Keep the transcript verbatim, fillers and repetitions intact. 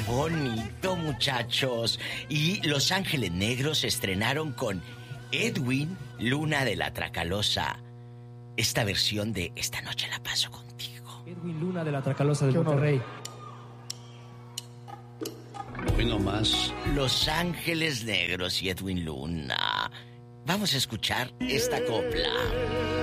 bonito, muchachos. Y Los Ángeles Negros se estrenaron con Edwin Luna de la Tracalosa. Esta versión de Esta noche la paso contigo. Edwin Luna de la Tracalosa del Monterrey. Hoy no más. Los Ángeles Negros y Edwin Luna. Vamos a escuchar esta copla.